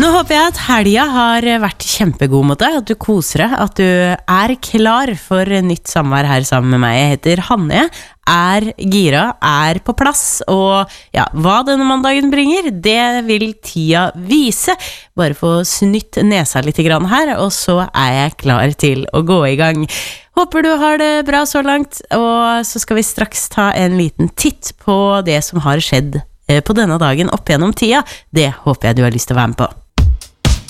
Nå håper jeg at helga har vært kjempegod mot deg, at du koser deg, at du klar for nytt samvær her sammen med meg. Jeg heter Hanne, gira, på plass, og ja, hva denne mandagen bringer, det vil tida vise. Bare få snytt nesa litt grann her, og så jeg klar til å gå i gang. Håper du har det bra så langt, og så skal vi straks ta en liten titt på det som har skjedd på denne dagen opp gjennom tida. Det håper jeg du har lyst til å være med på.